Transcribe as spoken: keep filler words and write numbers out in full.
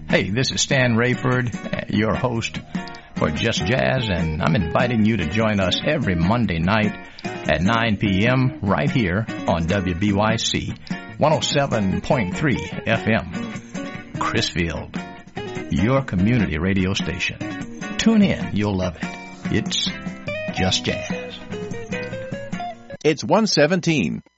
Hey, this is Stan Rayford, your host for Just Jazz, and I'm inviting you to join us every Monday night at nine p.m. right here on W B Y C one oh seven point three F M. Chrisfield, your community radio station. Tune in, you'll love it. It's Just Jazz. It's one seventeen.